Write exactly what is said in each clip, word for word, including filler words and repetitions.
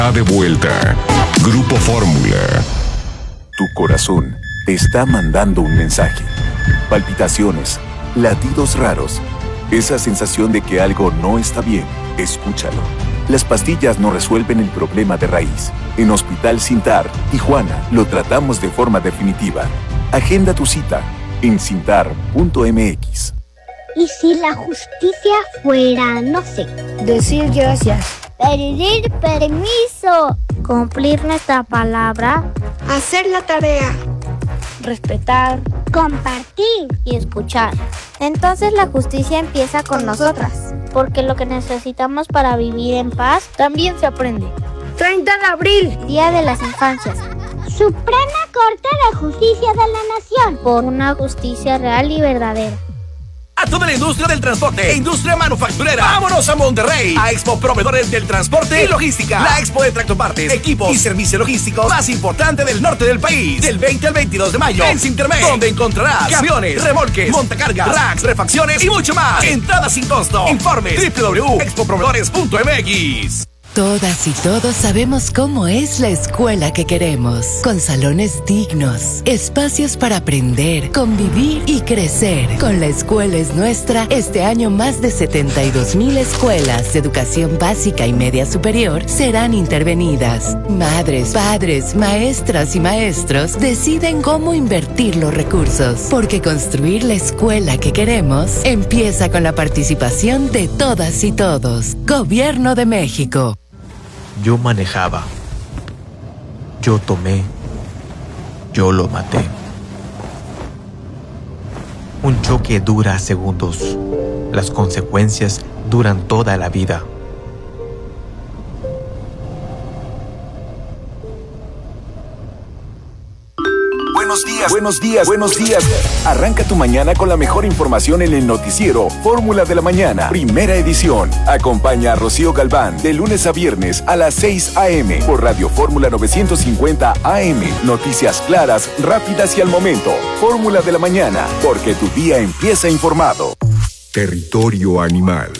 De vuelta, Grupo Fórmula. Tu corazón te está mandando un mensaje. Palpitaciones, latidos raros, esa sensación de que algo no está bien. Escúchalo. Las pastillas no resuelven el problema de raíz. En Hospital Sintar, Tijuana, lo tratamos de forma definitiva. Agenda tu cita en cintar punto m x. ¿Y si la justicia fuera, no sé, decir gracias, pedir permiso, cumplir nuestra palabra, hacer la tarea, respetar, compartir y escuchar? Entonces la justicia empieza con nosotras, porque lo que necesitamos para vivir en paz también se aprende. treinta de abril, Día de las Infancias. Suprema Corte de Justicia de la Nación, por una justicia real y verdadera. A toda la industria del transporte e industria manufacturera, vámonos a Monterrey, a Expo Proveedores del Transporte y Logística, la expo de tractopartes, equipos y servicio logístico más importante del norte del país, del veinte al veintidós de mayo en Cintermex, donde encontrarás camiones, remolques, montacargas, racks, refacciones y mucho más. Entrada sin costo. Informes doble u doble u doble u punto expo proveedores punto m x. Todas y todos sabemos cómo es la escuela que queremos, con salones dignos, espacios para aprender, convivir y crecer. Con La Escuela es Nuestra, este año más de setenta y dos mil escuelas de educación básica y media superior serán intervenidas. Madres, padres, maestras y maestros deciden cómo invertir los recursos, porque construir la escuela que queremos empieza con la participación de todas y todos. Gobierno de México. Yo manejaba, yo tomé, yo lo maté. Un choque dura segundos, las consecuencias duran toda la vida. Buenos días, buenos días, buenos días. Arranca tu mañana con la mejor información en el noticiero Fórmula de la Mañana, primera edición. Acompaña a Rocío Galván de lunes a viernes a las seis a eme por Radio Fórmula novecientos cincuenta A M. Noticias claras, rápidas y al momento. Fórmula de la Mañana, porque tu día empieza informado. Territorio animal.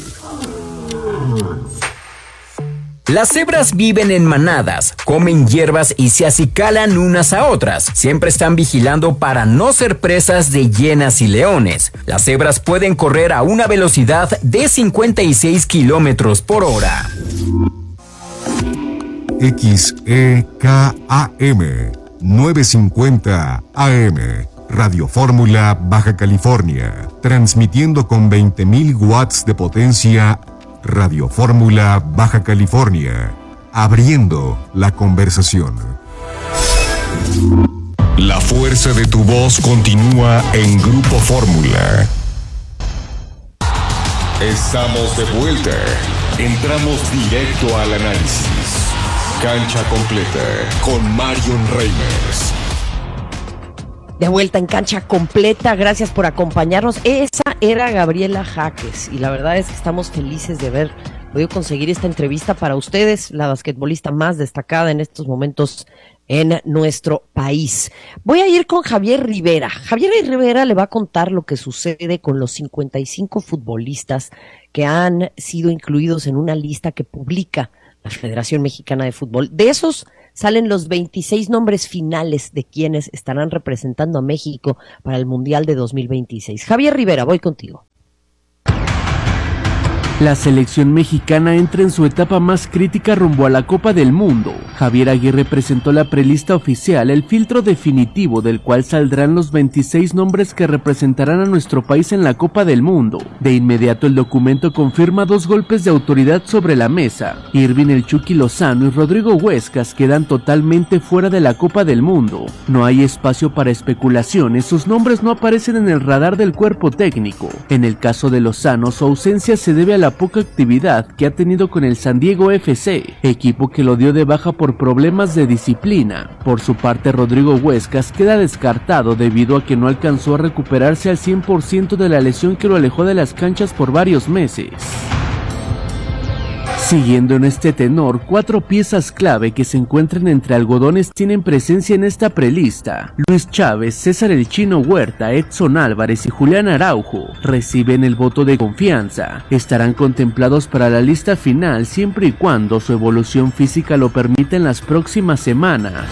Las cebras viven en manadas, comen hierbas y se acicalan unas a otras. Siempre están vigilando para no ser presas de hienas y leones. Las cebras pueden correr a una velocidad de cincuenta y seis kilómetros por hora. X E K A M novecientos cincuenta A M. Radio Fórmula Baja California. Transmitiendo con veinte mil watts de potencia. Radio Fórmula Baja California, abriendo la conversación. La fuerza de tu voz continúa en Grupo Fórmula. Estamos de vuelta. Entramos directo al análisis. Cancha completa con Marion Reimers. De vuelta en Cancha Completa, gracias por acompañarnos. Esa era Gabriela Jaques y la verdad es que estamos felices de haber podido conseguir esta entrevista para ustedes, la basquetbolista más destacada en estos momentos en nuestro país. Voy a ir con Javier Rivera. Javier Rivera le va a contar lo que sucede con los cincuenta y cinco futbolistas que han sido incluidos en una lista que publica la Federación Mexicana de Fútbol. De esos salen los veintiséis nombres finales de quienes estarán representando a México para el Mundial de dos mil veintiséis. Javier Rivera, voy contigo. La selección mexicana entra en su etapa más crítica rumbo a la Copa del Mundo. Javier Aguirre presentó la prelista oficial, el filtro definitivo del cual saldrán los veintiséis nombres que representarán a nuestro país en la Copa del Mundo. De inmediato el documento confirma dos golpes de autoridad sobre la mesa. Irving El Chucky Lozano y Rodrigo Huescas quedan totalmente fuera de la Copa del Mundo. No hay espacio para especulaciones, sus nombres no aparecen en el radar del cuerpo técnico. En el caso de Lozano, su ausencia se debe a la poca actividad que ha tenido con el San Diego F C, equipo que lo dio de baja por problemas de disciplina. Por su parte, Rodrigo Huescas queda descartado debido a que no alcanzó a recuperarse al cien por ciento de la lesión que lo alejó de las canchas por varios meses. Siguiendo en este tenor, cuatro piezas clave que se encuentran entre algodones tienen presencia en esta prelista. Luis Chávez, César El Chino Huerta, Edson Álvarez y Julián Araujo reciben el voto de confianza. Estarán contemplados para la lista final siempre y cuando su evolución física lo permita en las próximas semanas.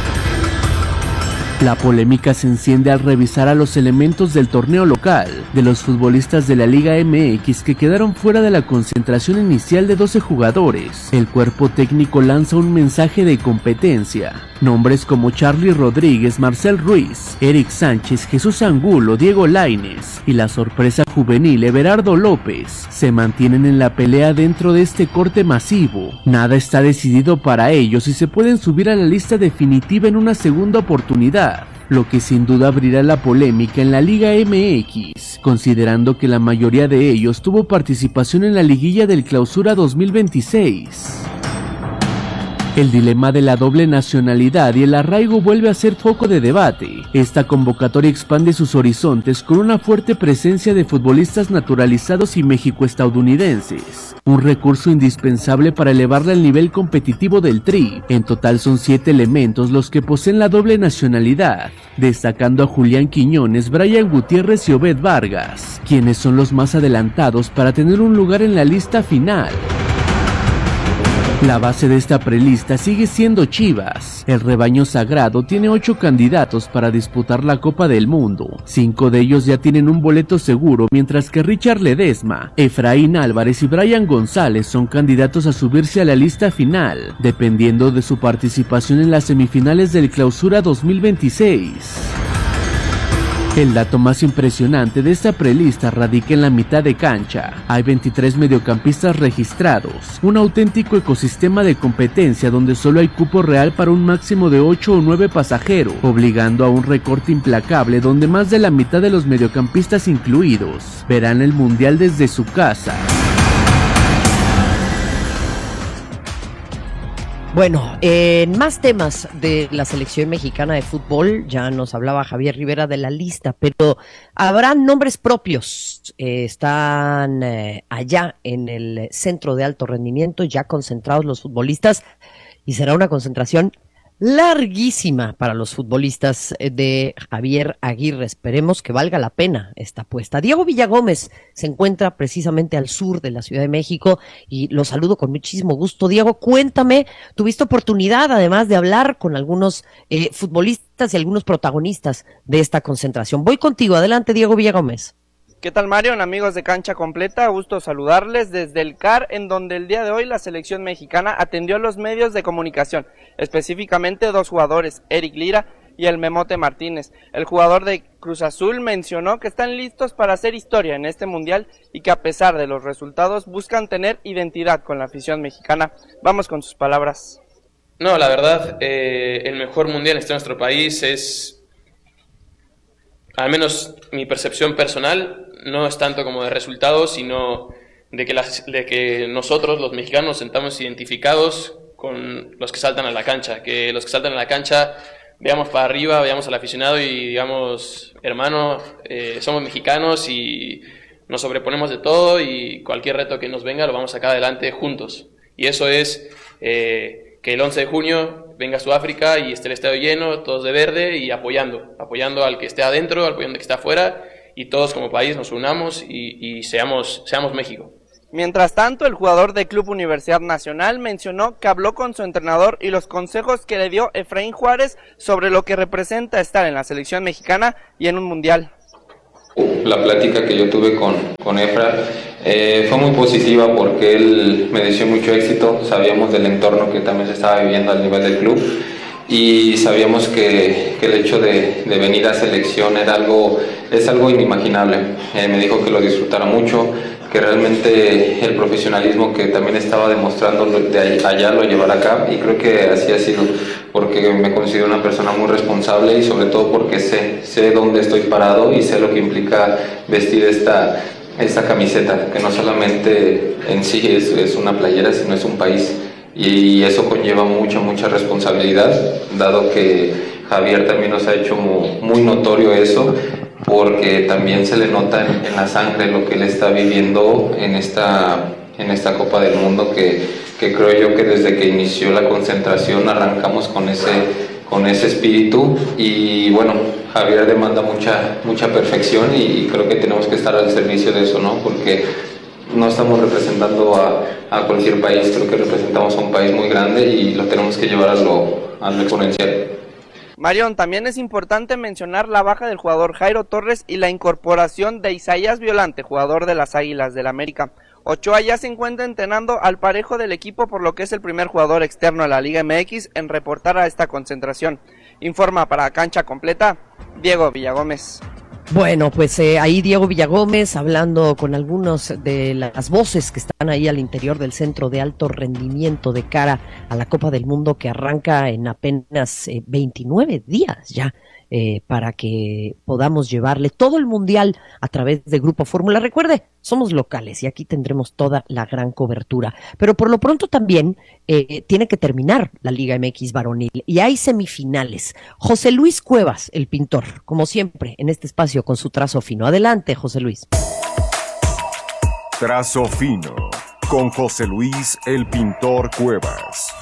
La polémica se enciende al revisar a los elementos del torneo local, de los futbolistas de la Liga M X que quedaron fuera de la concentración inicial de doce jugadores. El cuerpo técnico lanza un mensaje de competencia. Nombres como Charly Rodríguez, Marcel Ruiz, Eric Sánchez, Jesús Angulo, Diego Lainez y la sorpresa juvenil Everardo López se mantienen en la pelea dentro de este corte masivo. Nada está decidido para ellos y se pueden subir a la lista definitiva en una segunda oportunidad, lo que sin duda abrirá la polémica en la Liga M X, considerando que la mayoría de ellos tuvo participación en la liguilla del Clausura dos mil veintiséis. El dilema de la doble nacionalidad y el arraigo vuelve a ser foco de debate. Esta convocatoria expande sus horizontes con una fuerte presencia de futbolistas naturalizados y mexico-estadounidenses, un recurso indispensable para elevarle al nivel competitivo del Tri. En total son siete elementos los que poseen la doble nacionalidad, destacando a Julián Quiñones, Brian Gutiérrez y Obed Vargas, quienes son los más adelantados para tener un lugar en la lista final. La base de esta prelista sigue siendo Chivas. El rebaño sagrado tiene ocho candidatos para disputar la Copa del Mundo. Cinco de ellos ya tienen un boleto seguro, mientras que Richard Ledesma, Efraín Álvarez y Brian González son candidatos a subirse a la lista final, dependiendo de su participación en las semifinales del Clausura dos mil veintiséis. El dato más impresionante de esta prelista radica en la mitad de cancha. Hay veintitrés mediocampistas registrados, un auténtico ecosistema de competencia donde solo hay cupo real para un máximo de ocho o nueve pasajeros, obligando a un recorte implacable donde más de la mitad de los mediocampistas incluidos verán el mundial desde su casa. Bueno, en más temas de la selección mexicana de fútbol, ya nos hablaba Javier Rivera de la lista, pero habrá nombres propios. Eh, están eh, allá en el centro de alto rendimiento, ya concentrados los futbolistas, y será una concentración larguísima para los futbolistas de Javier Aguirre. Esperemos que valga la pena esta apuesta. Diego Villagómez se encuentra precisamente al sur de la Ciudad de México y lo saludo con muchísimo gusto. Diego, cuéntame, tuviste oportunidad además de hablar con algunos eh, futbolistas y algunos protagonistas de esta concentración. Voy contigo, adelante Diego Villagómez. ¿Qué tal, Mario? Amigos de Cancha Completa, gusto saludarles desde el C A R, en donde el día de hoy la selección mexicana atendió a los medios de comunicación, específicamente dos jugadores, Eric Lira y el Memote Martínez. El jugador de Cruz Azul mencionó que están listos para hacer historia en este mundial y que a pesar de los resultados buscan tener identidad con la afición mexicana. Vamos con sus palabras. No, la verdad, eh, el mejor mundial está en nuestro país, es, al menos mi percepción personal, no es tanto como de resultados, sino de que, las, de que nosotros, los mexicanos, nos sentamos identificados con los que saltan a la cancha, que los que saltan a la cancha veamos para arriba, veamos al aficionado y digamos, hermano, eh, somos mexicanos y nos sobreponemos de todo y cualquier reto que nos venga lo vamos a sacar adelante juntos. Y eso es eh, que el once de junio venga a Sudáfrica y esté el estadio lleno, todos de verde y apoyando, apoyando al que esté adentro, apoyando al que está afuera, y todos como país nos unamos y, y seamos, seamos México. Mientras tanto, el jugador de Club Universidad Nacional mencionó que habló con su entrenador y los consejos que le dio Efraín Juárez sobre lo que representa estar en la selección mexicana y en un mundial. La plática que yo tuve con, con Efra eh, fue muy positiva porque él me deseó mucho éxito. Sabíamos del entorno que también se estaba viviendo al nivel del club y sabíamos que, que el hecho de, de venir a selección era algo, es algo inimaginable. Eh, me dijo que lo disfrutara mucho, que realmente el profesionalismo que también estaba demostrando de allá lo llevara acá, y creo que así ha sido, porque me considero una persona muy responsable y sobre todo porque sé, sé dónde estoy parado y sé lo que implica vestir esta, esta camiseta, que no solamente en sí es, es una playera, sino es un país, y eso conlleva mucha, mucha responsabilidad, dado que Javier también nos ha hecho muy, muy notorio eso, porque también se le nota en, en la sangre lo que él está viviendo en esta, en esta Copa del Mundo que, que creo yo que desde que inició la concentración arrancamos con ese con ese espíritu y bueno, Javier demanda mucha, mucha perfección y, y creo que tenemos que estar al servicio de eso, ¿no? Porque no estamos representando a, a cualquier país, creo que representamos a un país muy grande y lo tenemos que llevar a lo, a lo exponencial. Marión, también es importante mencionar la baja del jugador Jairo Torres y la incorporación de Isaías Violante, jugador de las Águilas del América. Ochoa ya se encuentra entrenando al parejo del equipo, por lo que es el primer jugador externo a la Liga M X en reportar a esta concentración. Informa para Cancha Completa, Diego Villagómez. Bueno, pues eh, ahí Diego Villagómez hablando con algunos de las voces que están ahí al interior del centro de alto rendimiento de cara a la Copa del Mundo que arranca en apenas eh, veintinueve días ya. Eh, para que podamos llevarle todo el mundial a través de Grupo Fórmula. Recuerde, somos locales y aquí tendremos toda la gran cobertura. Pero por lo pronto también eh, tiene que terminar la Liga M X varonil y hay semifinales. José Luis Cuevas, el pintor, como siempre, en este espacio con su trazo fino. Adelante, José Luis. Trazo fino con José Luis, el pintor Cuevas.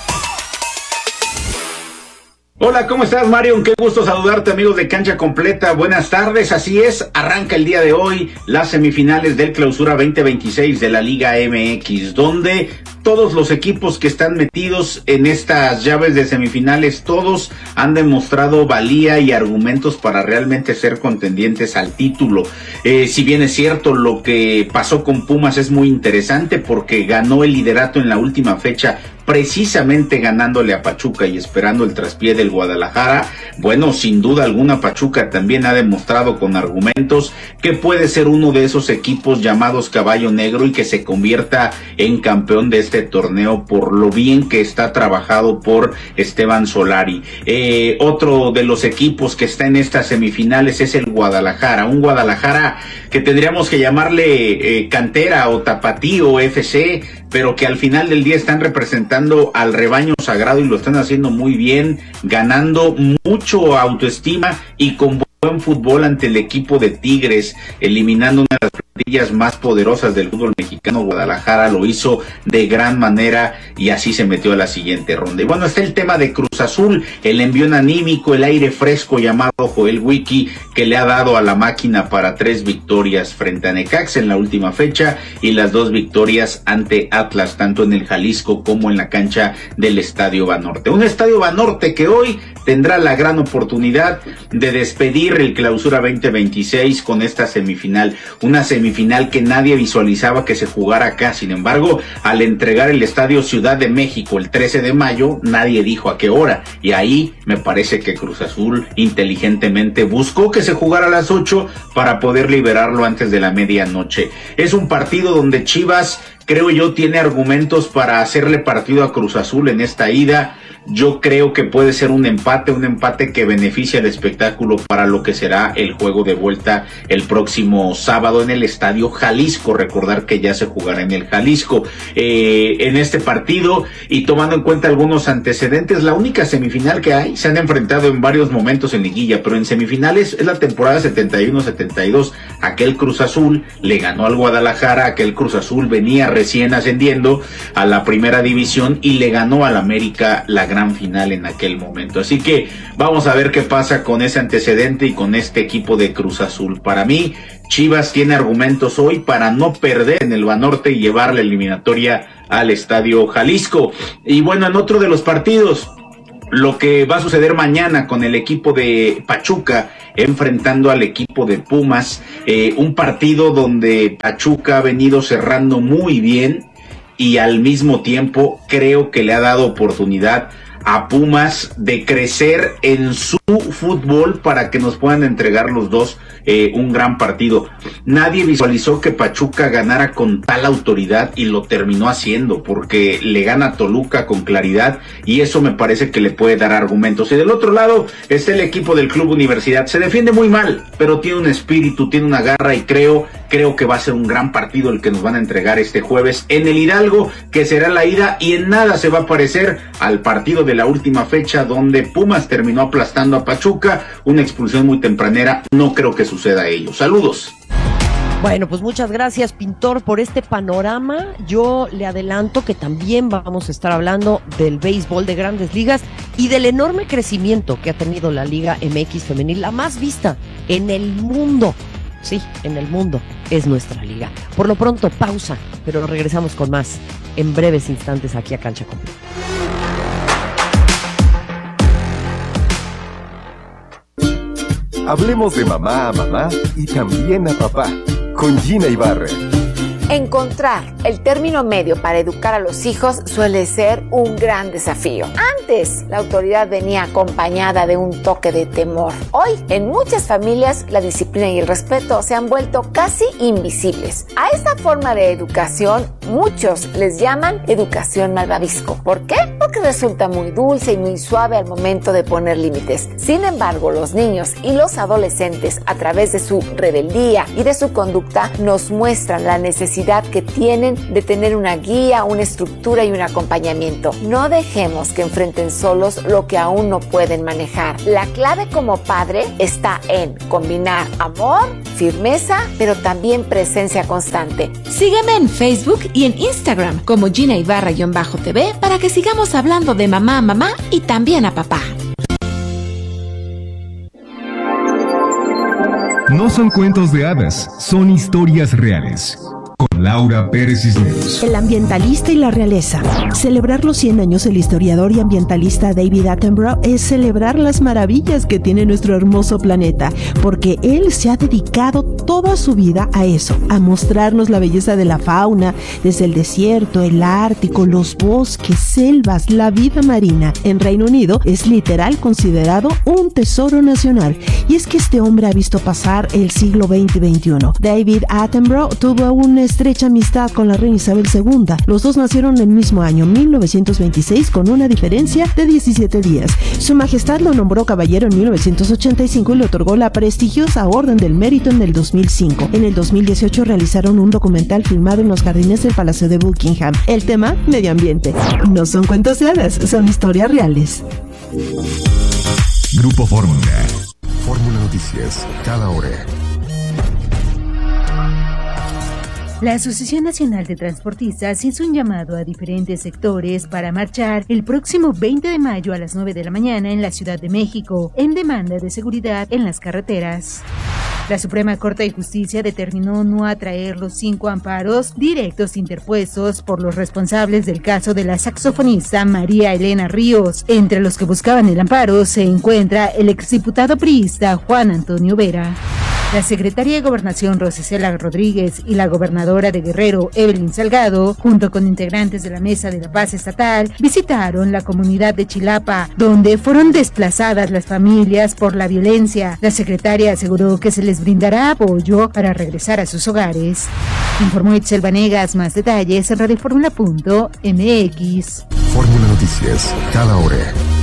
Hola, ¿cómo estás, Marion? Qué gusto saludarte, amigos de Cancha Completa. Buenas tardes, así es, arranca el día de hoy las semifinales del Clausura veinte veintiséis de la Liga M X, donde todos los equipos que están metidos en estas llaves de semifinales, todos han demostrado valía y argumentos para realmente ser contendientes al título. Eh, si bien es cierto, lo que pasó con Pumas es muy interesante porque ganó el liderato en la última fecha, precisamente ganándole a Pachuca y esperando el traspié del Guadalajara. Bueno, sin duda alguna Pachuca también ha demostrado con argumentos que puede ser uno de esos equipos llamados Caballo Negro y que se convierta en campeón de este torneo por lo bien que está trabajado por Esteban Solari. Eh, otro de los equipos que está en estas semifinales es el Guadalajara, un Guadalajara que tendríamos que llamarle eh, cantera o tapatío F C, pero que al final del día están representando al rebaño sagrado y lo están haciendo muy bien, ganando mucho autoestima y con buen fútbol ante el equipo de Tigres, eliminando una de las plantillas más poderosas del fútbol mexicano. Guadalajara lo hizo de gran manera y así se metió a la siguiente ronda. Y bueno, está el tema de Cruz Azul, el envión anímico, el aire fresco llamado Joel Wiki, que le ha dado a la máquina para tres victorias frente a Necaxa en la última fecha y las dos victorias ante Atlas, tanto en el Jalisco como en la cancha del Estadio Banorte. Un Estadio Banorte que hoy tendrá la gran oportunidad de despedir el Clausura veinte veintiséis con esta semifinal, una semifinal que nadie visualizaba que se jugara acá. Sin embargo, al entregar el Estadio Ciudad de México el trece de mayo, nadie dijo a qué hora, y ahí me parece que Cruz Azul inteligentemente buscó que se jugara a las ocho para poder liberarlo antes de la medianoche. Es un partido donde Chivas, creo yo, tiene argumentos para hacerle partido a Cruz Azul en esta ida. Yo creo que puede ser un empate, un empate que beneficia el espectáculo para lo que será el juego de vuelta el próximo sábado en el Estadio Jalisco. Recordar que ya se jugará en el Jalisco. Eh, en este partido, y tomando en cuenta algunos antecedentes, la única semifinal que hay, se han enfrentado en varios momentos en liguilla, pero en semifinales es la temporada setenta y uno setenta y dos. Aquel Cruz Azul le ganó al Guadalajara, aquel Cruz Azul venía recién ascendiendo a la primera división y le ganó al América la gran final en aquel momento. Así que vamos a ver qué pasa con ese antecedente y con este equipo de Cruz Azul. Para mí, Chivas tiene argumentos hoy para no perder en el Banorte y llevar la eliminatoria al Estadio Jalisco. Y bueno, en otro de los partidos, lo que va a suceder mañana con el equipo de Pachuca enfrentando al equipo de Pumas, eh, un partido donde Pachuca ha venido cerrando muy bien y al mismo tiempo creo que le ha dado oportunidad a Pumas de crecer en su fútbol para que nos puedan entregar los dos eh, un gran partido. Nadie visualizó que Pachuca ganara con tal autoridad y lo terminó haciendo porque le gana a Toluca con claridad y eso me parece que le puede dar argumentos. Y del otro lado está el equipo del Club Universidad. Se defiende muy mal, pero tiene un espíritu, tiene una garra y creo, creo que va a ser un gran partido el que nos van a entregar este jueves en el Hidalgo, que será la ida y en nada se va a parecer al partido de la última fecha donde Pumas terminó aplastando a Pachuca, una expulsión muy tempranera. No creo que suceda ello. Saludos. Bueno, pues muchas gracias, pintor, por este panorama. Yo le adelanto que también vamos a estar hablando del béisbol de Grandes Ligas y del enorme crecimiento que ha tenido la Liga M X Femenil, la más vista en el mundo. Sí, en el mundo es nuestra liga. Por lo pronto, pausa, pero regresamos con más en breves instantes aquí a Cancha Completa. Hablemos de mamá a mamá y también a papá, con Gina Ibarra. Encontrar el término medio para educar a los hijos suele ser un gran desafío. Antes, la autoridad venía acompañada de un toque de temor. Hoy, en muchas familias, la disciplina y el respeto se han vuelto casi invisibles. A esta forma de educación, muchos les llaman educación malvavisco. ¿Por qué? Porque resulta muy dulce y muy suave al momento de poner límites. Sin embargo, los niños y los adolescentes, a través de su rebeldía y de su conducta, nos muestran la necesidad que tienen de tener una guía, una estructura y un acompañamiento. No dejemos que enfrenten solos lo que aún no pueden manejar. La clave como padre está en combinar amor, firmeza, pero también presencia constante. Sígueme en Facebook y en Instagram como Gina Ibarra-T V para que sigamos hablando de mamá a mamá y también a papá. No son cuentos de hadas, son historias reales. Con Laura Pérez Cisneros. El ambientalista y la realeza. Celebrar los cien años del historiador y ambientalista David Attenborough es celebrar las maravillas que tiene nuestro hermoso planeta, porque él se ha dedicado toda su vida a eso, a mostrarnos la belleza de la fauna, desde el desierto, el Ártico, los bosques, selvas, la vida marina. En Reino Unido es literal considerado un tesoro nacional, y es que este hombre ha visto pasar el siglo veinte y veintiuno. David Attenborough tuvo un estrecha amistad con la reina Isabel segunda. Los dos nacieron el mismo año, mil novecientos veintiséis, con una diferencia de diecisiete días. Su Majestad lo nombró caballero en mil novecientos ochenta y cinco y le otorgó la prestigiosa Orden del Mérito en el dos mil cinco. En el dos mil dieciocho realizaron un documental filmado en los jardines del Palacio de Buckingham. El tema, medio ambiente. No son cuentos de hadas, son historias reales. Grupo Fórmula. Fórmula Noticias, cada hora. La Asociación Nacional de Transportistas hizo un llamado a diferentes sectores para marchar el próximo veinte de mayo a las nueve de la mañana en la Ciudad de México, en demanda de seguridad en las carreteras. La Suprema Corte de Justicia determinó no atraer los cinco amparos directos interpuestos por los responsables del caso de la saxofonista María Elena Ríos. Entre los que buscaban el amparo se encuentra el exdiputado priista Juan Antonio Vera. La secretaria de Gobernación Rosicela Rodríguez y la gobernadora de Guerrero Evelyn Salgado, junto con integrantes de la Mesa de la Paz Estatal, visitaron la comunidad de Chilapa, donde fueron desplazadas las familias por la violencia. La secretaria aseguró que se les brindará apoyo para regresar a sus hogares. Informó Itzel Vanegas. Más detalles en radioformula punto m x. Fórmula Noticias, cada hora.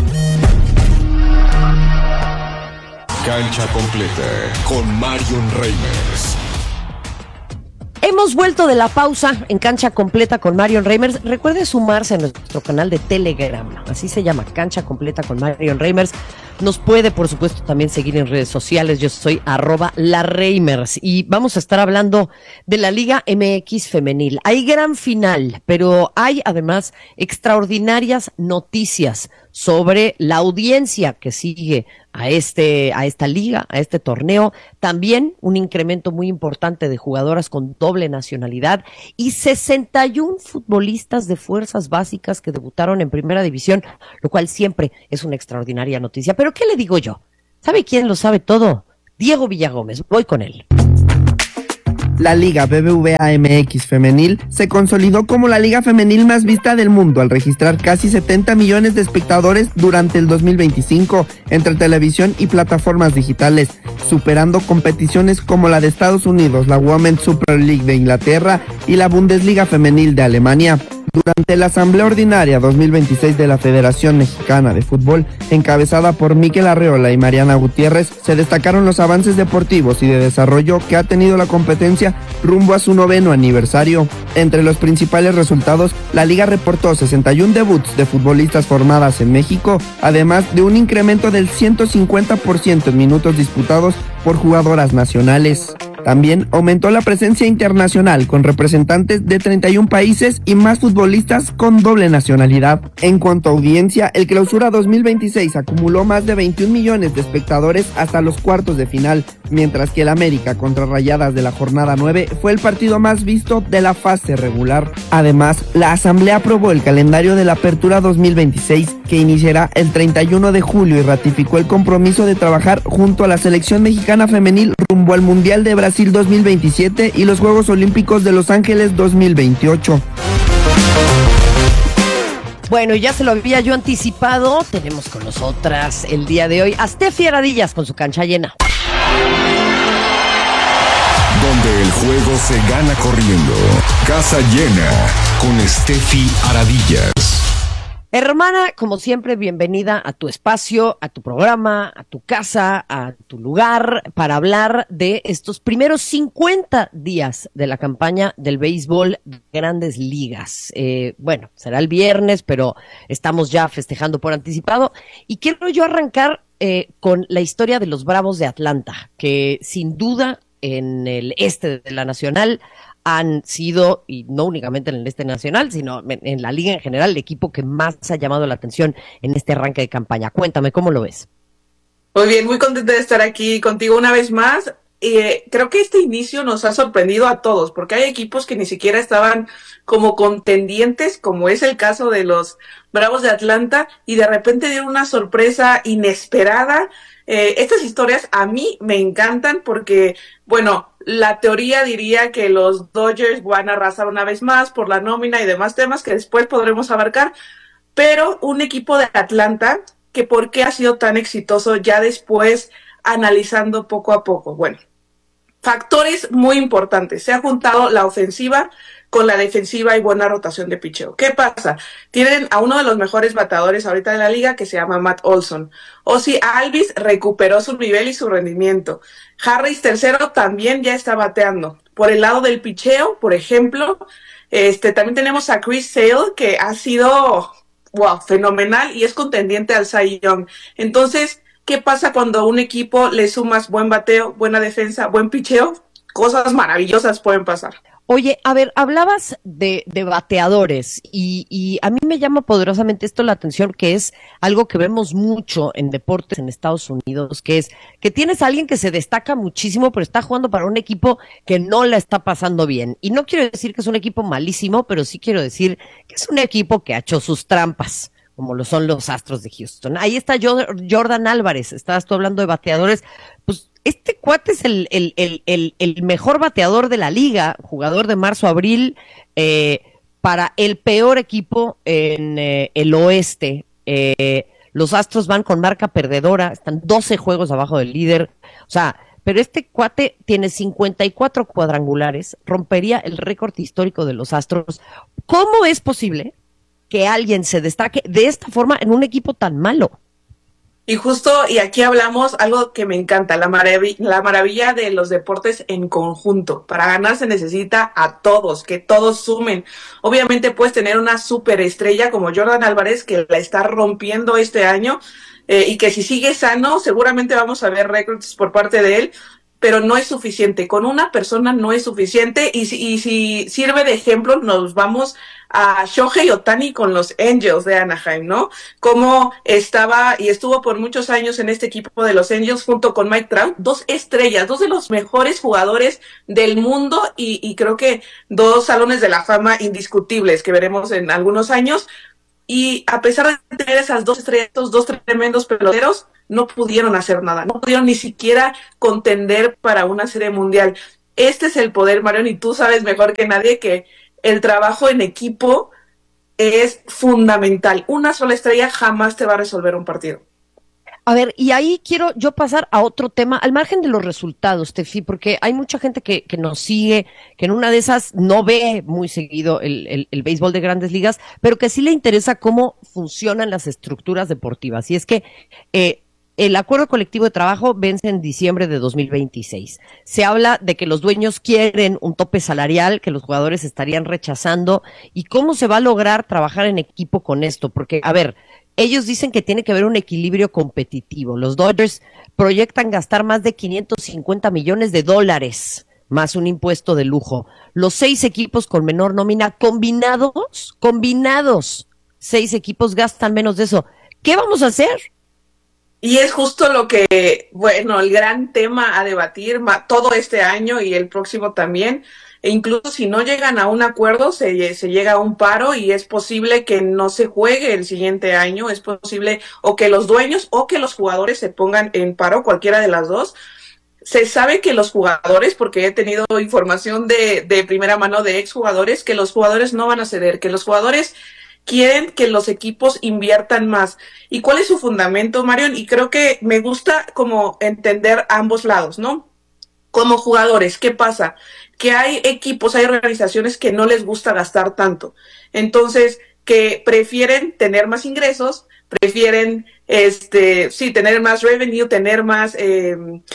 Cancha Completa con Marion Reimers. Hemos vuelto de la pausa en Cancha Completa con Marion Reimers. Recuerde sumarse a nuestro canal de Telegram, así se llama, Cancha Completa con Marion Reimers. Nos puede, por supuesto, también seguir en redes sociales. Yo soy arroba la Reimers y vamos a estar hablando de la Liga M X Femenil. Hay gran final, pero hay además extraordinarias noticias sobre la audiencia que sigue a este, a esta liga, a este torneo. También un incremento muy importante de jugadoras con doble nacionalidad y sesenta y uno futbolistas de fuerzas básicas que debutaron en primera división, lo cual siempre es una extraordinaria noticia. Pero ¿qué le digo yo? ¿Sabe quién lo sabe todo? Diego Villagómez. Voy con él. La Liga B B V A M X Femenil se consolidó como la liga femenil más vista del mundo al registrar casi setenta millones de espectadores durante el dos mil veinticinco entre televisión y plataformas digitales, superando competiciones como la de Estados Unidos, la Women's Super League de Inglaterra y la Bundesliga Femenil de Alemania. Durante la Asamblea Ordinaria dos mil veintiséis de la Federación Mexicana de Fútbol, encabezada por Miquel Arreola y Mariana Gutiérrez, se destacaron los avances deportivos y de desarrollo que ha tenido la competencia rumbo a su noveno aniversario. Entre los principales resultados, la liga reportó sesenta y uno debuts de futbolistas formadas en México, además de un incremento del ciento cincuenta por ciento en minutos disputados por jugadoras nacionales. También aumentó la presencia internacional con representantes de treinta y un países y más futbolistas con doble nacionalidad. En cuanto a audiencia, el Clausura dos mil veintiséis acumuló más de veintiún millones de espectadores hasta los cuartos de final, mientras que el América contra Rayadas de la jornada nueve fue el partido más visto de la fase regular. Además, la Asamblea aprobó el calendario de la Apertura dos mil veintiséis, que iniciará el treinta y uno de julio y ratificó el compromiso de trabajar junto a la selección mexicana femenil rumbo al Mundial de Brasil dos mil veintisiete y los Juegos Olímpicos de Los Ángeles dos mil veintiocho. Bueno, ya se lo había yo anticipado, tenemos con nosotras el día de hoy a Steffi Aradillas con su cancha llena. Donde el juego se gana corriendo. Casa llena con Steffi Aradillas. Hermana, como siempre, bienvenida a tu espacio, a tu programa, a tu casa, a tu lugar, para hablar de estos primeros cincuenta días de la campaña del béisbol de Grandes Ligas. Eh, bueno, será el viernes, pero estamos ya festejando por anticipado. Y quiero yo arrancar eh, con la historia de los Bravos de Atlanta, que sin duda en el este de la Nacional han sido, y no únicamente en el este nacional, sino en, en la liga en general, el equipo que más ha llamado la atención en este arranque de campaña. Cuéntame, ¿cómo lo ves? Muy bien, muy contenta de estar aquí contigo una vez más. Eh, creo que este inicio nos ha sorprendido a todos, porque hay equipos que ni siquiera estaban como contendientes, como es el caso de los Bravos de Atlanta, y de repente dieron una sorpresa inesperada. Eh, estas historias a mí me encantan porque, bueno, la teoría diría que los Dodgers van a arrasar una vez más por la nómina y demás temas que después podremos abarcar, pero un equipo de Atlanta que por qué ha sido tan exitoso ya después analizando poco a poco. Bueno, factores muy importantes. Se ha juntado la ofensiva con la defensiva y buena rotación de picheo. ¿Qué pasa? Tienen a uno de los mejores bateadores ahorita de la liga que se llama Matt Olson. Ozzie Albies recuperó su nivel y su rendimiento. Harris tercero también ya está bateando. Por el lado del picheo, por ejemplo, este también tenemos a Chris Sale, que ha sido wow, fenomenal y es contendiente al Cy Young. Entonces, ¿qué pasa cuando a un equipo le sumas buen bateo, buena defensa, buen picheo? Cosas maravillosas pueden pasar. Oye, a ver, hablabas de, de bateadores y, y a mí me llama poderosamente esto la atención, que es algo que vemos mucho en deportes en Estados Unidos, que es que tienes a alguien que se destaca muchísimo, pero está jugando para un equipo que no la está pasando bien. Y no quiero decir que es un equipo malísimo, pero sí quiero decir que es un equipo que ha hecho sus trampas, como lo son los Astros de Houston. Ahí está Jordan Álvarez, estabas tú hablando de bateadores, pues este cuate es el, el, el, el, el mejor bateador de la liga, jugador de marzo a abril, eh, para el peor equipo en eh, el oeste. Eh, los Astros van con marca perdedora, están doce juegos abajo del líder, o sea, pero este cuate tiene cincuenta y cuatro cuadrangulares, rompería el récord histórico de los Astros. ¿Cómo es posible que alguien se destaque de esta forma en un equipo tan malo? Y justo, y aquí hablamos algo que me encanta, la maravilla, la maravilla de los deportes en conjunto. Para ganar se necesita a todos, que todos sumen. Obviamente puedes tener una superestrella como Jordan Álvarez, que la está rompiendo este año, eh, y que si sigue sano, seguramente vamos a ver récords por parte de él, pero no es suficiente. Con una persona no es suficiente, y si, y si sirve de ejemplo, nos vamos a Shohei Ohtani con los Angels de Anaheim, ¿no? Cómo estaba y estuvo por muchos años en este equipo de los Angels junto con Mike Trout, dos estrellas, dos de los mejores jugadores del mundo y, y creo que dos salones de la fama indiscutibles que veremos en algunos años. Y a pesar de tener esas dos estrellas, estos dos tremendos peloteros, no pudieron hacer nada, no pudieron ni siquiera contender para una serie mundial. Este es el poder, Marion, y tú sabes mejor que nadie que el trabajo en equipo es fundamental. Una sola estrella jamás te va a resolver un partido. A ver, y ahí quiero yo pasar a otro tema, al margen de los resultados, Tefi, porque hay mucha gente que, que nos sigue, que en una de esas no ve muy seguido el, el, el béisbol de Grandes Ligas, pero que sí le interesa cómo funcionan las estructuras deportivas. Y es que eh, el acuerdo colectivo de trabajo vence en diciembre de dos mil veintiséis. Se habla de que los dueños quieren un tope salarial que los jugadores estarían rechazando. ¿Y cómo se va a lograr trabajar en equipo con esto? Porque, a ver, ellos dicen que tiene que haber un equilibrio competitivo. Los Dodgers proyectan gastar más de quinientos cincuenta millones de dólares más un impuesto de lujo. Los seis equipos con menor nómina combinados, combinados, seis equipos gastan menos de eso. ¿Qué vamos a hacer? Y es justo lo que, bueno, el gran tema a debatir ma- todo este año y el próximo también. E incluso si no llegan a un acuerdo, se, se llega a un paro y es posible que no se juegue el siguiente año. Es posible o que los dueños o que los jugadores se pongan en paro, cualquiera de las dos. Se sabe que los jugadores, porque he tenido información de, de primera mano de exjugadores, que los jugadores no van a ceder, que los jugadores quieren que los equipos inviertan más. ¿Y cuál es su fundamento, Marion? Y creo que me gusta como entender ambos lados, ¿no? Como jugadores, ¿qué pasa? Que hay equipos, hay organizaciones que no les gusta gastar tanto. Entonces, que prefieren tener más ingresos, prefieren, este, sí, tener más revenue, tener más eh,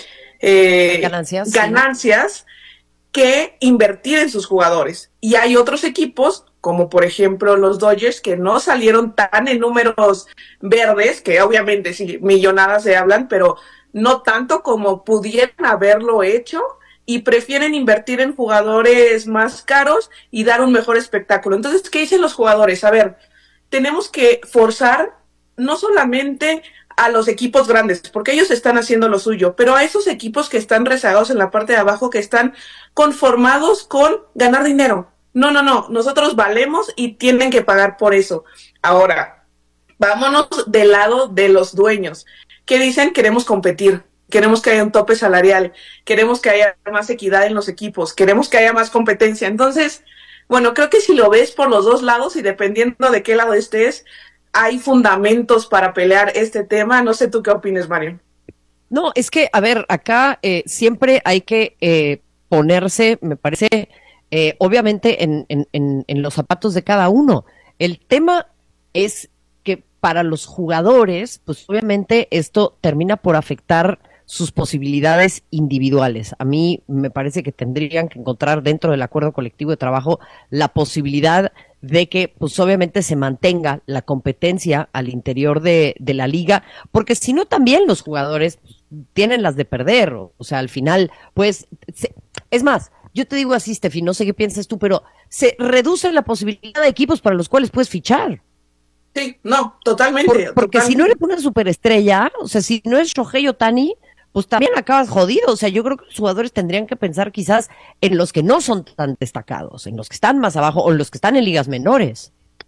eh, ganancias, ganancias sí. que invertir en sus jugadores. Y hay otros equipos, como por ejemplo los Dodgers, que no salieron tan en números verdes, que obviamente sí, millonadas se hablan, pero no tanto como pudieran haberlo hecho, y prefieren invertir en jugadores más caros y dar un mejor espectáculo. Entonces, ¿qué dicen los jugadores? A ver, tenemos que forzar no solamente a los equipos grandes, porque ellos están haciendo lo suyo, pero a esos equipos que están rezagados en la parte de abajo, que están conformados con ganar dinero. No, no, no, nosotros valemos y tienen que pagar por eso. Ahora, vámonos del lado de los dueños, que dicen queremos competir, queremos que haya un tope salarial, queremos que haya más equidad en los equipos, queremos que haya más competencia. Entonces, bueno, creo que si lo ves por los dos lados y dependiendo de qué lado estés, hay fundamentos para pelear este tema. No sé tú qué opines, Mario. No, es que, a ver, acá eh, siempre hay que eh, ponerse, me parece, eh, obviamente en, en, en, en los zapatos de cada uno. El tema es que para los jugadores, pues obviamente esto termina por afectar sus posibilidades individuales. A mí me parece que tendrían que encontrar dentro del acuerdo colectivo de trabajo la posibilidad de que, pues obviamente se mantenga la competencia al interior de, de la liga, porque si no también los jugadores pues, tienen las de perder, o, o sea, al final, pues, se, es más, yo te digo así, Steffi, no sé qué piensas tú, pero se reduce la posibilidad de equipos para los cuales puedes fichar. Sí, no, totalmente. Por, porque totalmente. Si no eres una superestrella, o sea, si no es Shohei Ohtani, pues también acabas jodido. O sea, yo creo que los jugadores tendrían que pensar quizás en los que no son tan destacados, en los que están más abajo o en los que están en ligas menores.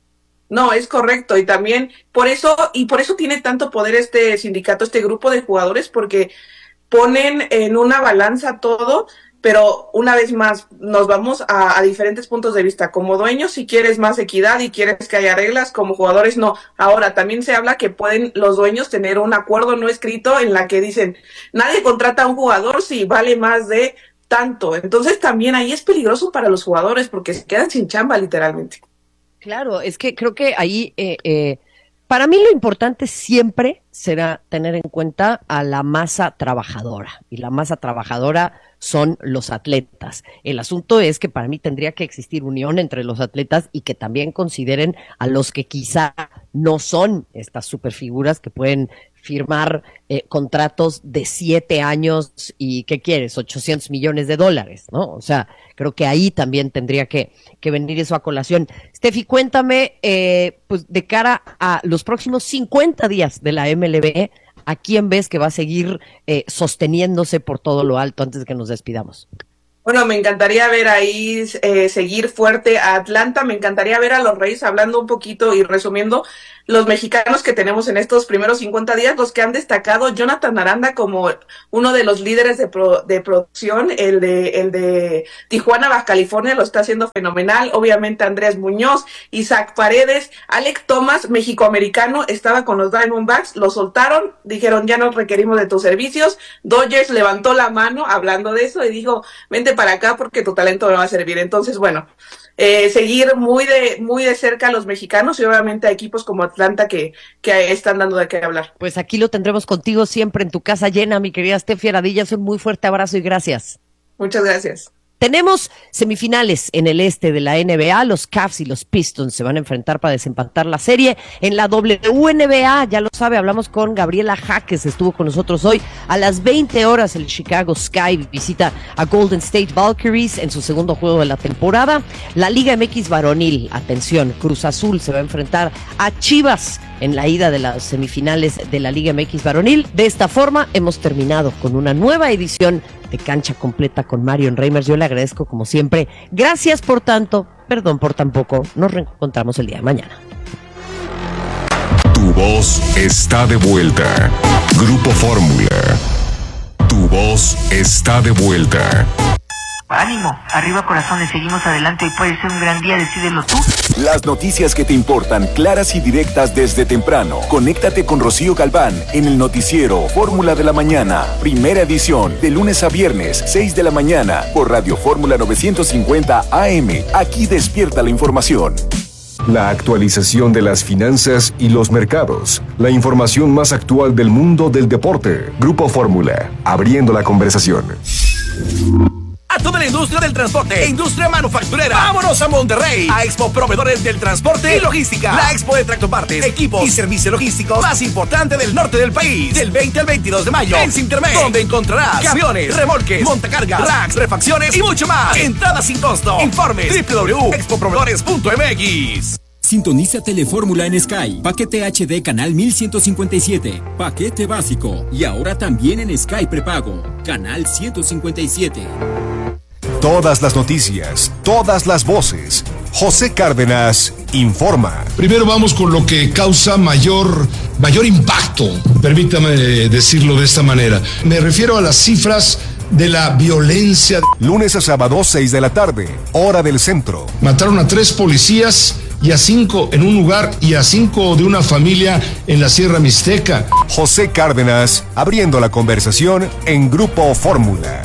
No, es correcto. Y también por eso, y por eso tiene tanto poder este sindicato, este grupo de jugadores, porque ponen en una balanza todo, pero una vez más nos vamos a, a diferentes puntos de vista. Como dueños, si quieres más equidad y quieres que haya reglas, como jugadores no. Ahora, también se habla que pueden los dueños tener un acuerdo no escrito en la que dicen, nadie contrata a un jugador si vale más de tanto. Entonces también ahí es peligroso para los jugadores porque se quedan sin chamba literalmente. Claro, es que creo que ahí, eh, eh, para mí lo importante siempre será tener en cuenta a la masa trabajadora, y la masa trabajadora son los atletas. El asunto es que para mí tendría que existir unión entre los atletas y que también consideren a los que quizá no son estas superfiguras que pueden firmar eh, contratos de siete años y, ¿qué quieres? ochocientos millones de dólares, ¿no? O sea, creo que ahí también tendría que, que venir eso a colación. Steffi, cuéntame, eh, pues de cara a los próximos cincuenta días de la M L B, ¿a quién ves que va a seguir eh, sosteniéndose por todo lo alto antes de que nos despidamos? Bueno, me encantaría ver ahí eh, seguir fuerte a Atlanta, me encantaría ver a los Reyes hablando un poquito y resumiendo los mexicanos que tenemos en estos primeros cincuenta días, los que han destacado, Jonathan Aranda como uno de los líderes de, pro, de producción, el de, el de Tijuana, Baja California, lo está haciendo fenomenal, obviamente Andrés Muñoz, Isaac Paredes, Alec Thomas, mexicoamericano, estaba con los Diamondbacks, lo soltaron, dijeron ya no requerimos de tus servicios, Dodgers levantó la mano hablando de eso y dijo, vente para acá porque tu talento me va a servir. Entonces, bueno, eh, seguir muy de muy de cerca a los mexicanos y obviamente a equipos como Atlanta que, que están dando de qué hablar. Pues aquí lo tendremos contigo siempre en tu casa llena, mi querida Steffi Aradillas. Un muy fuerte abrazo y gracias. Muchas gracias. Tenemos semifinales en el este de la N B A. Los Cavs y los Pistons se van a enfrentar para desempatar la serie. En la W N B A, ya lo sabe, hablamos con Gabriela Jaques, estuvo con nosotros hoy. A las veinte horas el Chicago Sky visita a Golden State Valkyries en su segundo juego de la temporada. La Liga M X varonil, atención, Cruz Azul se va a enfrentar a Chivas en la ida de las semifinales de la Liga M X varonil. De esta forma hemos terminado con una nueva edición de Cancha Completa con Marion Reimers. Yo le agradezco como siempre. Gracias por tanto, perdón por tan poco. Nos reencontramos el día de mañana. Tu voz está de vuelta. Grupo Fórmula. Tu voz está de vuelta. Ánimo, arriba corazones, seguimos adelante y puede ser un gran día, decídelo tú. Las noticias que te importan, claras y directas desde temprano. Conéctate con Rocío Galván en el noticiero Fórmula de la Mañana. Primera edición, de lunes a viernes, seis de la mañana, por Radio Fórmula novecientos cincuenta A M. Aquí despierta la información. La actualización de las finanzas y los mercados. La información más actual del mundo del deporte. Grupo Fórmula, abriendo la conversación. A toda la industria del transporte e industria manufacturera. ¡Vámonos a Monterrey! A Expo Proveedores del Transporte y Logística. La expo de tractopartes, equipos y servicio logístico más importante del norte del país. Del veinte al veintidós de mayo en Sintermex, donde encontrarás camiones, remolques, montacargas, racks, refacciones y mucho más. Entrada sin costo. Informes doble u doble u doble u punto expo proveedores punto m x. Sintoniza Telefórmula en Sky. Paquete H D canal mil ciento cincuenta y siete. Paquete básico. Y ahora también en Sky prepago. Canal ciento cincuenta y siete. Todas las noticias, todas las voces. José Cárdenas informa. Primero vamos con lo que causa mayor, mayor impacto, permítame decirlo de esta manera. Me refiero a las cifras de la violencia. Lunes a sábado, seis de la tarde, hora del centro. Mataron a tres policías y a cinco en un lugar y a cinco de una familia en la Sierra Mixteca. José Cárdenas, abriendo la conversación en Grupo Fórmula.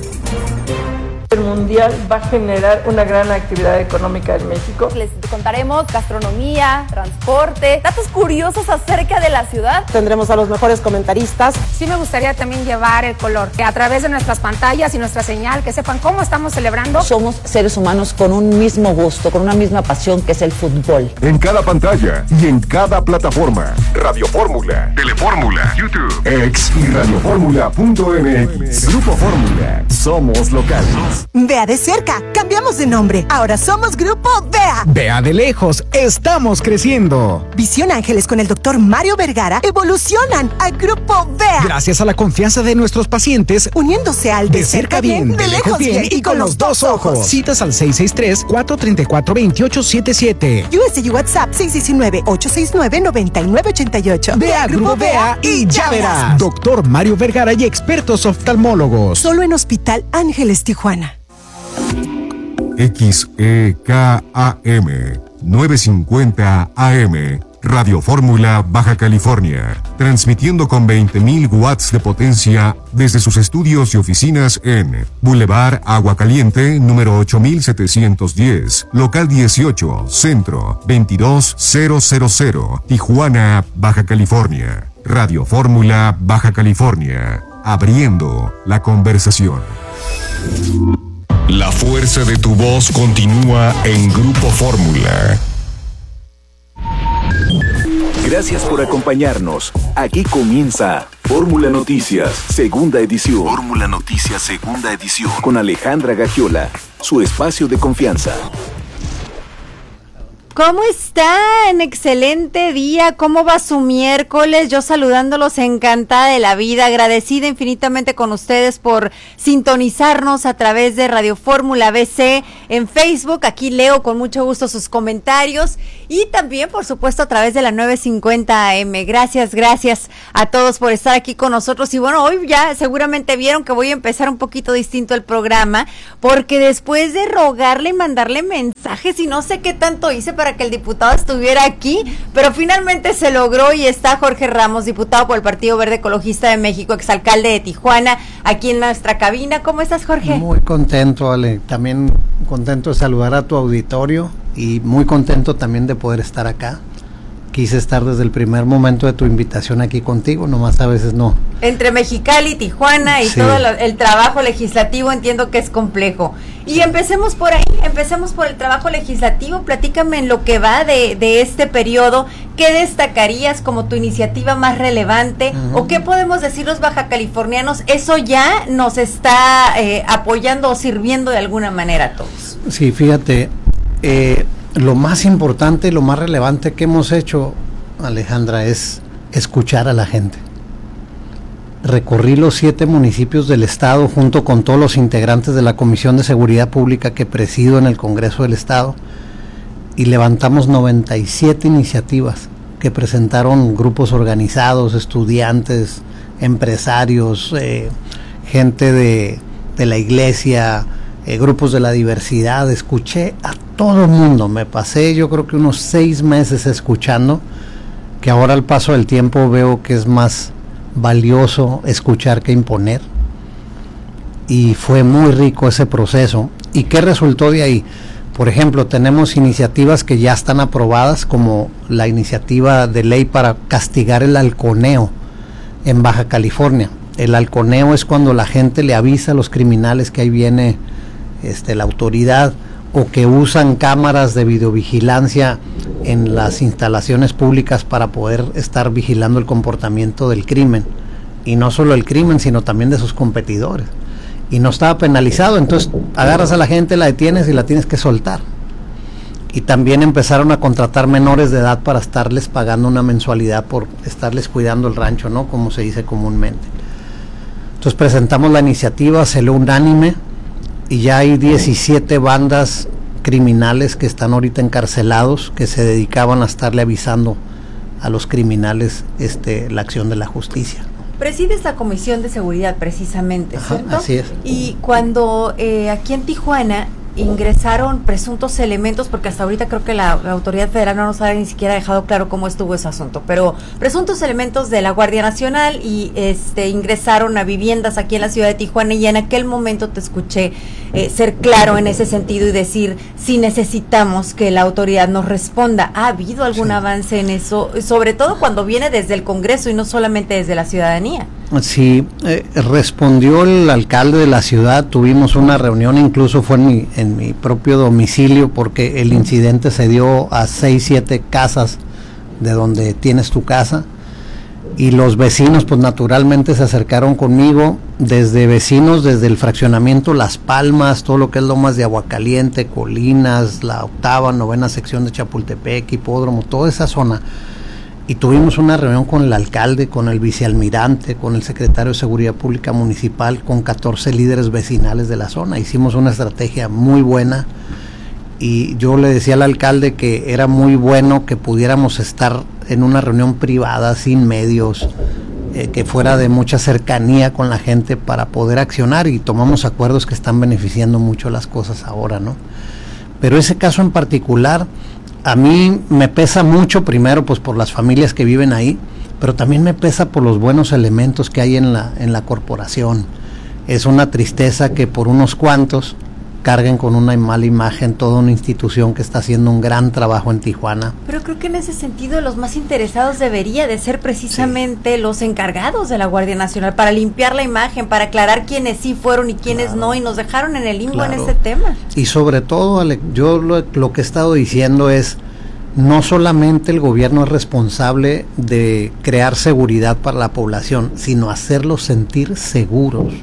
El mundial va a generar una gran actividad económica en México. Les contaremos gastronomía, transporte, datos curiosos acerca de la ciudad. Tendremos a los mejores comentaristas. Sí me gustaría también llevar el color, que a través de nuestras pantallas y nuestra señal, que sepan cómo estamos celebrando. Somos seres humanos con un mismo gusto, con una misma pasión, que es el fútbol. En cada pantalla y en cada plataforma. Radio Fórmula, Telefórmula, YouTube, X y radiofórmula punto m x. Grupo Fórmula. Somos locales. Vea de cerca, cambiamos de nombre. Ahora somos Grupo Vea. Vea de lejos, estamos creciendo. Visión Ángeles con el doctor Mario Vergara evolucionan a Grupo Vea. Gracias a la confianza de nuestros pacientes, uniéndose al de, de cerca bien, bien, de lejos bien, bien y con los dos ojos. Citas al seis seis tres, cuatro tres cuatro, dos ocho siete siete. U S D WhatsApp seis uno nueve, ocho seis nueve, nueve nueve ocho ocho. Vea Grupo Vea y ya verás. Doctor Mario Vergara y expertos oftalmólogos. Solo en Hospital Ángeles Tijuana. X E K A M novecientos cincuenta A M, Radio Fórmula Baja California, transmitiendo con veinte mil watts de potencia desde sus estudios y oficinas en Boulevard Agua Caliente, número ocho mil setecientos diez, local dieciocho, Centro, veintidós mil, Tijuana, Baja California. Radio Fórmula Baja California, abriendo la conversación. La fuerza de tu voz continúa en Grupo Fórmula. Gracias por acompañarnos. Aquí comienza Fórmula Noticias, segunda edición. Fórmula Noticias, segunda edición. Con Alejandra Gagiola, su espacio de confianza. ¿Cómo están? Excelente día. ¿Cómo va su miércoles? Yo saludándolos, encantada de la vida, agradecida infinitamente con ustedes por sintonizarnos a través de Radio Fórmula B C en Facebook. Aquí leo con mucho gusto sus comentarios y también, por supuesto, a través de la novecientos cincuenta A M. Gracias, gracias a todos por estar aquí con nosotros. Y bueno, hoy ya seguramente vieron que voy a empezar un poquito distinto el programa, porque después de rogarle y mandarle mensajes y no sé qué tanto hice para para que el diputado estuviera aquí, pero finalmente se logró y está Jorge Ramos, diputado por el Partido Verde Ecologista de México, exalcalde de Tijuana, aquí en nuestra cabina. ¿Cómo estás, Jorge? Muy contento, Ale, también contento de saludar a tu auditorio y muy contento también de poder estar acá. quise estar desde el primer momento de tu invitación aquí contigo, nomás a veces no. Entre Mexicali, Tijuana y sí. todo lo, el trabajo legislativo entiendo que es complejo. Y empecemos por ahí, empecemos por el trabajo legislativo, platícame en lo que va de, de este periodo, ¿qué destacarías como tu iniciativa más relevante? Uh-huh. ¿O qué podemos decir los bajacalifornianos? Eso ya nos está eh, apoyando o sirviendo de alguna manera a todos. Sí, fíjate, eh, lo más importante, lo más relevante que hemos hecho, Alejandra, es escuchar a la gente. Recorrí los siete municipios del estado junto con todos los integrantes de la Comisión de Seguridad Pública que presido en el Congreso del Estado y levantamos noventa y siete iniciativas que presentaron grupos organizados, estudiantes, empresarios, eh, gente de, de la iglesia, eh, grupos de la diversidad. Escuché a todo el mundo, me pasé yo creo que unos seis meses escuchando, que ahora al paso del tiempo veo que es más valioso escuchar que imponer, y fue muy rico ese proceso. ¿Y qué resultó de ahí? Por ejemplo, tenemos iniciativas que ya están aprobadas, como la iniciativa de ley para castigar el halconeo en Baja California. El halconeo es cuando la gente le avisa a los criminales que ahí viene este, la autoridad, o que usan cámaras de videovigilancia en las instalaciones públicas para poder estar vigilando el comportamiento del crimen, y no solo el crimen, sino también de sus competidores, y no estaba penalizado. Entonces agarras a la gente, la detienes y la tienes que soltar. Y también empezaron a contratar menores de edad para estarles pagando una mensualidad por estarles cuidando el rancho, ¿no?, como se dice comúnmente. Entonces presentamos la iniciativa, salió unánime, y ya hay diecisiete bandas criminales que están ahorita encarcelados, que se dedicaban a estarle avisando a los criminales este, la acción de la justicia. Presides la Comisión de Seguridad precisamente, Ajá, ¿cierto? así es. Y cuando eh, aquí en Tijuana ingresaron presuntos elementos, porque hasta ahorita creo que la, la autoridad federal no nos ha ni siquiera dejado claro cómo estuvo ese asunto, pero presuntos elementos de la Guardia Nacional y este ingresaron a viviendas aquí en la ciudad de Tijuana, y en aquel momento te escuché eh, ser claro en ese sentido y decir, si necesitamos que la autoridad nos responda. ¿Ha habido algún sí. avance en eso? Sobre todo cuando viene desde el Congreso y no solamente desde la ciudadanía. Sí, eh, respondió el alcalde de la ciudad, tuvimos una reunión, incluso fue en mi, en mi propio domicilio, porque el incidente se dio a seis, siete casas de donde tienes tu casa, y los vecinos pues naturalmente se acercaron conmigo, desde vecinos, desde el fraccionamiento Las Palmas, todo lo que es Lomas de Aguacaliente, Colinas, la octava, novena sección de Chapultepec, Hipódromo, toda esa zona. Y tuvimos una reunión con el alcalde, con el vicealmirante, con el secretario de Seguridad Pública Municipal, con catorce líderes vecinales de la zona. Hicimos una estrategia muy buena, y yo le decía al alcalde que era muy bueno que pudiéramos estar en una reunión privada, sin medios, eh, que fuera de mucha cercanía con la gente para poder accionar, y tomamos acuerdos que están beneficiando mucho las cosas ahora, ¿no? Pero ese caso en particular a mí me pesa mucho, primero pues por las familias que viven ahí, pero también me pesa por los buenos elementos que hay en la, en la corporación. Es una tristeza que por unos cuantos carguen con una mala imagen toda una institución que está haciendo un gran trabajo en Tijuana. Pero creo que en ese sentido los más interesados debería de ser precisamente sí. los encargados de la Guardia Nacional, para limpiar la imagen, para aclarar quiénes sí fueron y quiénes claro. no, y nos dejaron en el limbo claro. en ese tema. Y sobre todo, Ale, yo lo, lo que he estado diciendo es, no solamente el gobierno es responsable de crear seguridad para la población, sino hacerlos sentir seguros,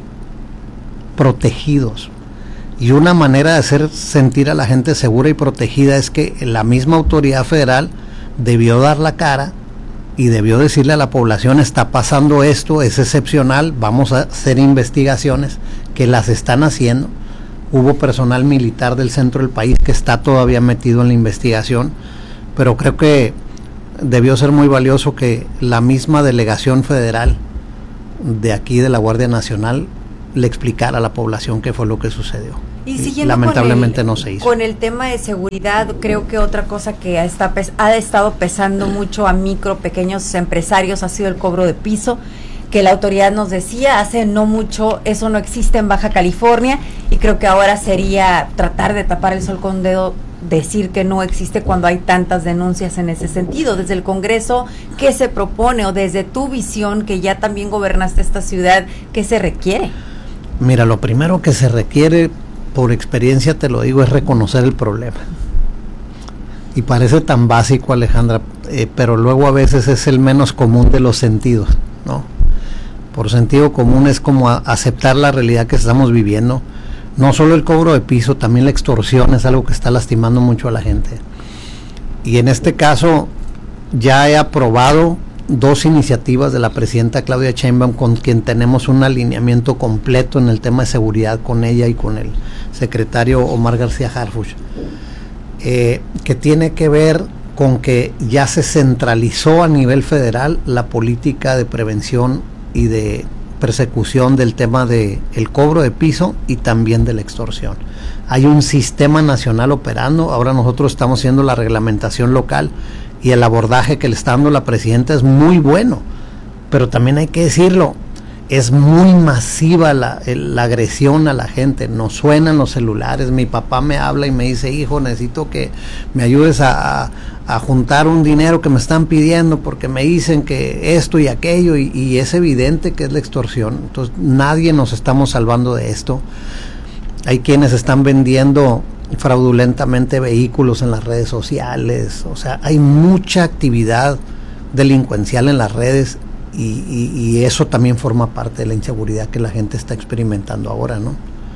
protegidos. Y una manera de hacer sentir a la gente segura y protegida es que la misma autoridad federal debió dar la cara y debió decirle a la población, está pasando esto, es excepcional, vamos a hacer investigaciones, que las están haciendo. Hubo personal militar del centro del país que está todavía metido en la investigación, pero creo que debió ser muy valioso que la misma delegación federal de aquí de la Guardia Nacional le explicara a la población qué fue lo que sucedió. Y siguiendo lamentablemente con el, no se hizo. Con el tema de seguridad, creo que otra cosa que está, ha estado pesando mucho a micro, pequeños empresarios ha sido el cobro de piso, que la autoridad nos decía hace no mucho, eso no existe en Baja California, y creo que ahora sería tratar de tapar el sol con un dedo decir que no existe cuando hay tantas denuncias en ese sentido? Desde el Congreso, ¿qué se propone? O desde tu visión, que ya también gobernaste esta ciudad, ¿qué se requiere? Mira, lo primero que se requiere, por experiencia te lo digo, es reconocer el problema. Y parece tan básico, Alejandra, eh, pero luego a veces es el menos común de los sentidos, ¿no? Por sentido común es como a, aceptar la realidad que estamos viviendo. No solo el cobro de piso, también la extorsión es algo que está lastimando mucho a la gente. Y en este caso ya he aprobado dos iniciativas de la presidenta Claudia Sheinbaum, con quien tenemos un alineamiento completo en el tema de seguridad con ella y con el secretario Omar García Harfuch, eh, que tiene que ver con que ya se centralizó a nivel federal la política de prevención y de persecución del tema de el cobro de piso y también de la extorsión. Hay un sistema nacional operando, ahora nosotros estamos haciendo la reglamentación local y el abordaje que le está dando la presidenta es muy bueno, pero también hay que decirlo, es muy masiva la, el, la agresión a la gente, nos suenan los celulares, mi papá me habla y me dice, hijo, necesito que me ayudes a, a, a juntar un dinero que me están pidiendo porque me dicen que esto y aquello, y, y es evidente que es la extorsión. Entonces nadie nos estamos salvando de esto. Hay quienes están vendiendo fraudulentamente vehículos en las redes sociales, o sea, hay mucha actividad delincuencial en las redes. Y, y, y eso también forma parte de la inseguridad que la gente está experimentando ahora, ¿no?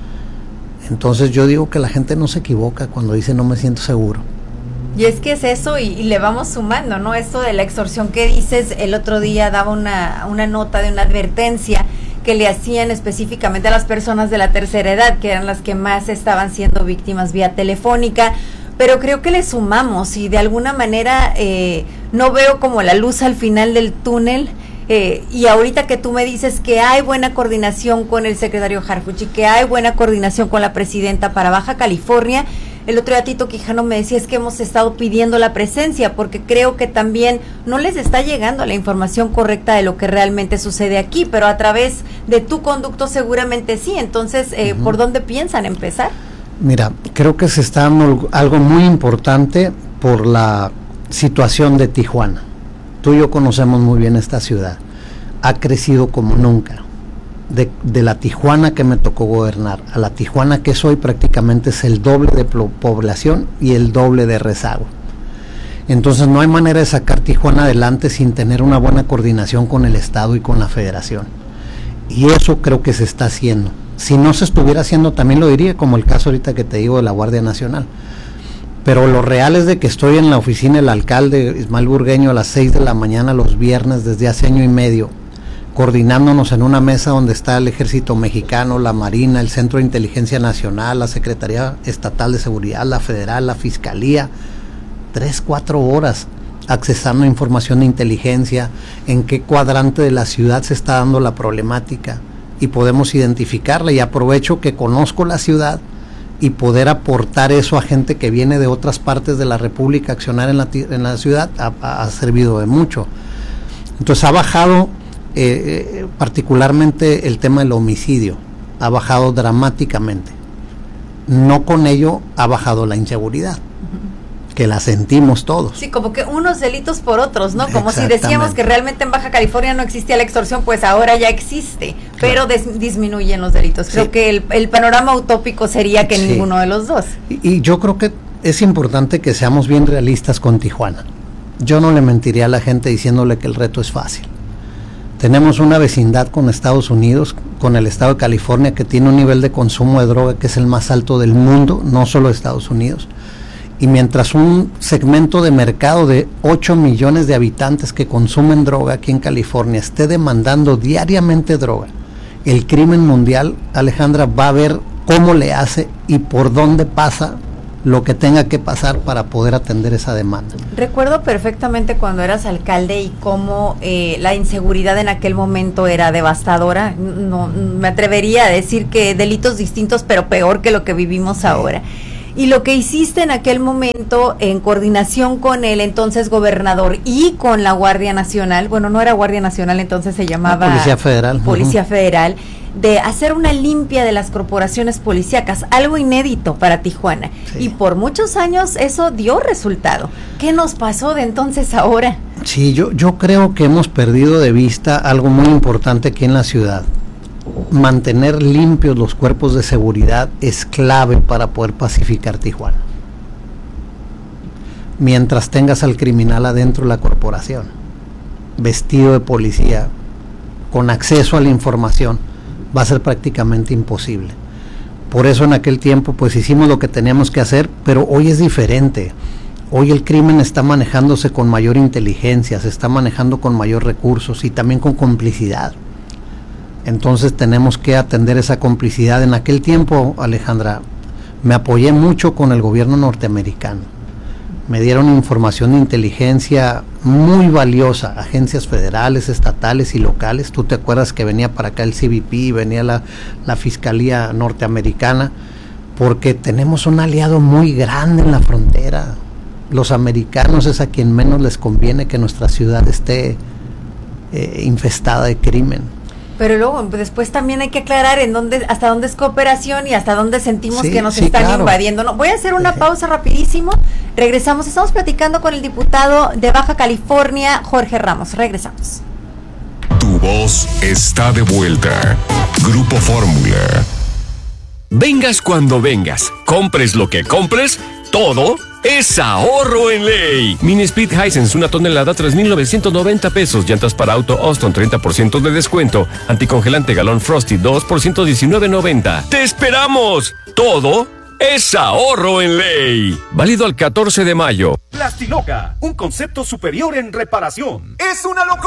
Entonces yo digo que la gente no se equivoca cuando dice no me siento seguro. Y es que es eso, y, y le vamos sumando, ¿no? Esto de la extorsión que dices, el otro día daba una, una nota de una advertencia que le hacían específicamente a las personas de la tercera edad, que eran las que más estaban siendo víctimas vía telefónica. Pero creo que le sumamos y de alguna manera eh, no veo como la luz al final del túnel. Eh, y ahorita que tú me dices que hay buena coordinación con el secretario Harfuch y que hay buena coordinación con la presidenta para Baja California, el otro día Tito Quijano me decía es que hemos estado pidiendo la presencia porque creo que también no les está llegando la información correcta de lo que realmente sucede aquí, pero a través de tu conducto seguramente sí. Entonces, eh, uh-huh. ¿por dónde piensan empezar? Mira, creo que se está dando algo muy importante por la situación de Tijuana. Tú y yo conocemos muy bien esta ciudad. Ha crecido como nunca. De, de la Tijuana que me tocó gobernar a la Tijuana que soy, prácticamente es el doble de población y el doble de rezago. Entonces no hay manera de sacar Tijuana adelante sin tener una buena coordinación con el Estado y con la Federación. Y eso creo que se está haciendo. Si no se estuviera haciendo, también lo diría, como el caso ahorita que te digo de la Guardia Nacional. Pero lo real es de que estoy en la oficina del alcalde Ismael Burgueño a las seis de la mañana los viernes desde hace año y medio, coordinándonos en una mesa donde está el Ejército Mexicano, la Marina, el Centro de Inteligencia Nacional, la Secretaría Estatal de Seguridad, la Federal, la Fiscalía, tres, cuatro horas accesando información de inteligencia, en qué cuadrante de la ciudad se está dando la problemática y podemos identificarla, y aprovecho que conozco la ciudad y poder aportar eso a gente que viene de otras partes de la República a accionar en la, en la ciudad ha, ha servido de mucho. Entonces ha bajado eh, eh, particularmente el tema del homicidio, ha bajado dramáticamente. No con ello ha bajado la inseguridad, que la sentimos todos. Sí, como que unos delitos por otros, ¿no? Como si decíamos que realmente en Baja California no existía la extorsión, pues ahora ya existe, pero des- disminuyen los delitos. Creo sí. que el, el panorama utópico sería que sí. ninguno de los dos. Y, y yo creo que es importante que seamos bien realistas con Tijuana. Yo no le mentiría a la gente diciéndole que el reto es fácil. Tenemos una vecindad con Estados Unidos, con el estado de California, que tiene un nivel de consumo de droga que es el más alto del mundo, no solo de Estados Unidos. Y mientras un segmento de mercado de ocho millones de habitantes que consumen droga aquí en California esté demandando diariamente droga, el crimen mundial, Alejandra, va a ver cómo le hace y por dónde pasa lo que tenga que pasar para poder atender esa demanda. Recuerdo perfectamente cuando eras alcalde y cómo eh, la inseguridad en aquel momento era devastadora. No, me atrevería a decir que delitos distintos, pero peor que lo que vivimos sí. ahora. Y lo que hiciste en aquel momento, en coordinación con el entonces gobernador y con la Guardia Nacional, bueno, no era Guardia Nacional, entonces se llamaba... La Policía Federal. Policía uh-huh. Federal, de hacer una limpia de las corporaciones policíacas, algo inédito para Tijuana. Sí. Y por muchos años eso dio resultado. ¿Qué nos pasó de entonces a ahora? Sí, yo, yo creo que hemos perdido de vista algo muy importante aquí en la ciudad. Mantener limpios los cuerpos de seguridad es clave para poder pacificar Tijuana. Mientras tengas al criminal adentro de la corporación, vestido de policía, con acceso a la información, va a ser prácticamente imposible. Por eso en aquel tiempo pues hicimos lo que teníamos que hacer, pero hoy es diferente. Hoy el crimen está manejándose con mayor inteligencia, se está manejando con mayor recursos y también con complicidad. Entonces tenemos que atender esa complicidad. En aquel tiempo, Alejandra, me apoyé mucho con el gobierno norteamericano. Me dieron información de inteligencia muy valiosa, agencias federales, estatales y locales. Tú te acuerdas que venía para acá el C B P, venía la, la Fiscalía norteamericana, porque tenemos un aliado muy grande en la frontera. Los americanos es a quien menos les conviene que nuestra ciudad esté eh, infestada de crimen. Pero luego después también hay que aclarar en dónde, hasta dónde es cooperación y hasta dónde sentimos sí, que nos sí, están claro. invadiendo. No, voy a hacer una pausa rapidísimo. Regresamos. Estamos platicando con el diputado de Baja California, Jorge Ramos. Regresamos. Tu voz está de vuelta. Grupo Fórmula. Vengas cuando vengas, compres lo que compres, todo es ahorro en ley. Mini Speed Hisense, una tonelada, tres mil novecientos noventa pesos. Llantas para auto Austin, treinta por ciento de descuento. Anticongelante galón Frosty, dos por ciento diecinueve noventa. ¡Te esperamos! Todo es ahorro en ley. Válido al catorce de mayo. Plastiloca, un concepto superior en reparación. Es una locura.